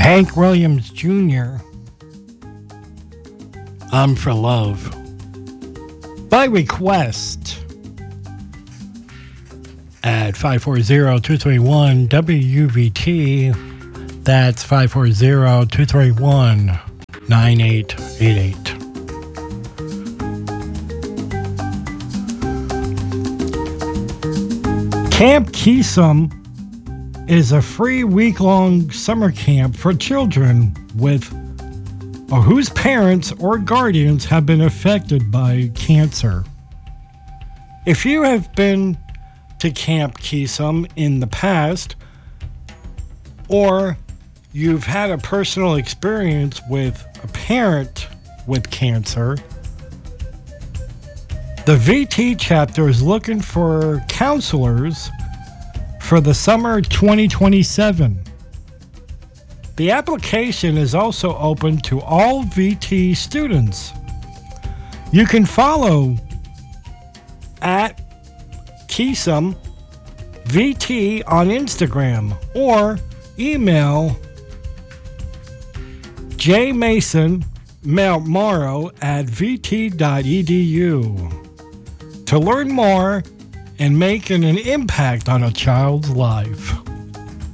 Hank Williams Jr., I'm for Love. By request at 540-231-WVT. That's 540-231-9888. Camp Keesum is a free week-long summer camp for children with or whose parents or guardians have been affected by cancer. If you have been to Camp Keesum in the past, or you've had a personal experience with a parent with cancer, the VT chapter is looking for counselors for the summer 2027. The application is also open to all VT students. You can follow at Keesum VT on Instagram or email jmason@vt.edu to learn more and make an impact on a child's life.